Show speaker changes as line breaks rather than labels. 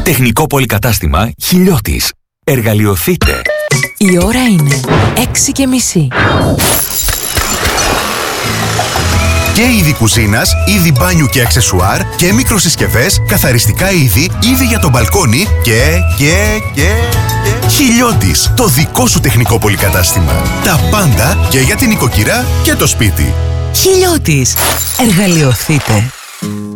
Τεχνικό πολυκατάστημα Χιλιώτης. Εργαλειοθείτε.
Η ώρα είναι 6:30.
Και είδη κουζίνας, είδη μπάνιου και αξεσουάρ και μικροσυσκευές, καθαριστικά είδη για το μπαλκόνι και... Χιλιώτης, το δικό σου τεχνικό πολυκατάστημα. Τα πάντα και για την οικοκυρά και το σπίτι.
Χιλιώτης. Εργαλειοθείτε.